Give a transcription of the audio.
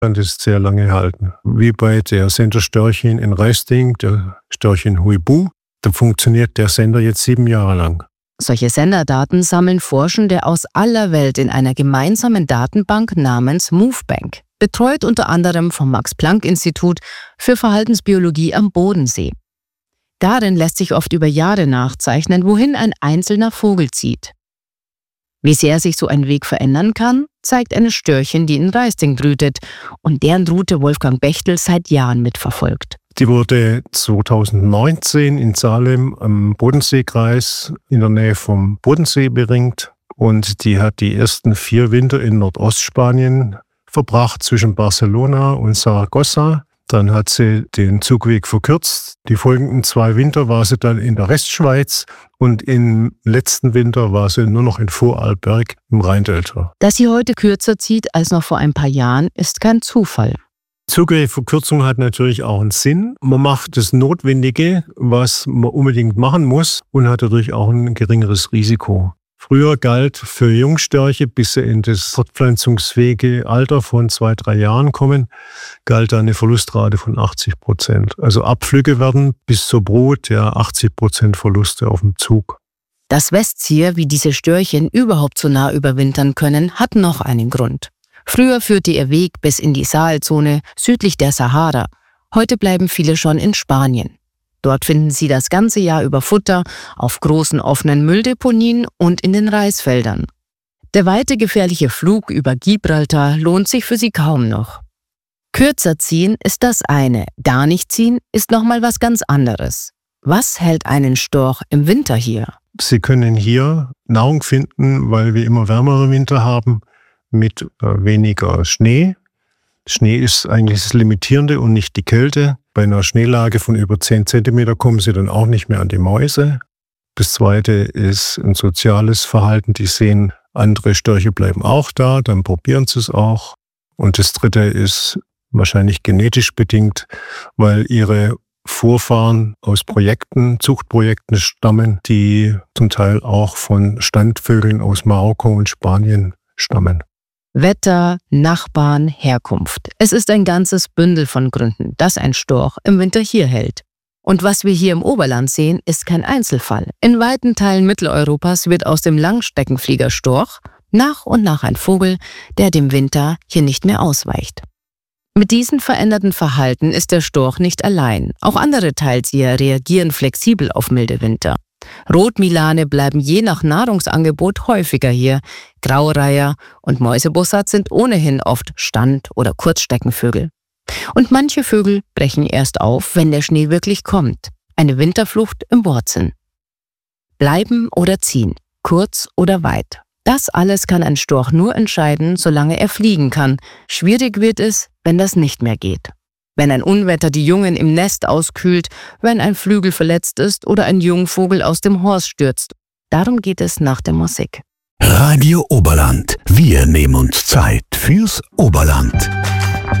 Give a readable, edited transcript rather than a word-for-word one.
kann das sehr lange halten. Wie bei der Senderstörchen in Raisting, der Störchen Huibu, da funktioniert der Sender jetzt 7 Jahre lang. Solche Senderdaten sammeln Forschende aus aller Welt in einer gemeinsamen Datenbank namens MoveBank, betreut unter anderem vom Max-Planck-Institut für Verhaltensbiologie am Bodensee. Darin lässt sich oft über Jahre nachzeichnen, wohin ein einzelner Vogel zieht. Wie sehr sich so ein Weg verändern kann, zeigt eine Störchen, die in Raisting brütet und deren Route Wolfgang Bechtel seit Jahren mitverfolgt. Die wurde 2019 in Salem am Bodenseekreis in der Nähe vom Bodensee beringt und die hat die ersten 4 Winter in Nordostspanien verbracht, zwischen Barcelona und Saragossa. Dann hat sie den Zugweg verkürzt. Die folgenden 2 Winter war sie dann in der Restschweiz und im letzten Winter war sie nur noch in Vorarlberg im Rheindelta. Dass sie heute kürzer zieht als noch vor ein paar Jahren, ist kein Zufall. Zugwegverkürzung hat natürlich auch einen Sinn. Man macht das Notwendige, was man unbedingt machen muss und hat dadurch auch ein geringeres Risiko. Früher galt für Jungstörche, bis sie in das fortpflanzungsfähige Alter von 2-3 Jahren kommen, galt da eine Verlustrate von 80%. Also Abflüge werden bis zur Brut 80% Verluste auf dem Zug. Dass Westsier wie diese Störchen überhaupt so nah überwintern können, hat noch einen Grund. Früher führte ihr Weg bis in die Sahelzone südlich der Sahara. Heute bleiben viele schon in Spanien. Dort finden sie das ganze Jahr über Futter auf großen offenen Mülldeponien und in den Reisfeldern. Der weite gefährliche Flug über Gibraltar lohnt sich für sie kaum noch. Kürzer ziehen ist das eine, gar nicht ziehen ist nochmal was ganz anderes. Was hält einen Storch im Winter hier? Sie können hier Nahrung finden, weil wir immer wärmere Winter haben mit weniger Schnee. Schnee ist eigentlich das Limitierende und nicht die Kälte. Bei einer Schneelage von über 10 Zentimeter kommen sie dann auch nicht mehr an die Mäuse. Das Zweite ist ein soziales Verhalten. Die sehen, andere Störche bleiben auch da, dann probieren sie es auch. Und das Dritte ist wahrscheinlich genetisch bedingt, weil ihre Vorfahren aus Zuchtprojekten stammen, die zum Teil auch von Standvögeln aus Marokko und Spanien stammen. Wetter, Nachbarn, Herkunft. Es ist ein ganzes Bündel von Gründen, dass ein Storch im Winter hier hält. Und was wir hier im Oberland sehen, ist kein Einzelfall. In weiten Teilen Mitteleuropas wird aus dem Langstreckenflieger Storch nach und nach ein Vogel, der dem Winter hier nicht mehr ausweicht. Mit diesem veränderten Verhalten ist der Storch nicht allein. Auch andere Teilzieher reagieren flexibel auf milde Winter. Rotmilane bleiben je nach Nahrungsangebot häufiger hier. Graureiher und Mäusebussard sind ohnehin oft Stand- oder Kurzstreckenvögel. Und manche Vögel brechen erst auf, wenn der Schnee wirklich kommt. Eine Winterflucht im Wortsinn. Bleiben oder ziehen, kurz oder weit. Das alles kann ein Storch nur entscheiden, solange er fliegen kann. Schwierig wird es, wenn das nicht mehr geht. Wenn ein Unwetter die Jungen im Nest auskühlt, wenn ein Flügel verletzt ist oder ein Jungvogel aus dem Horst stürzt. Darum geht es nach der Musik. Radio Oberland. Wir nehmen uns Zeit fürs Oberland.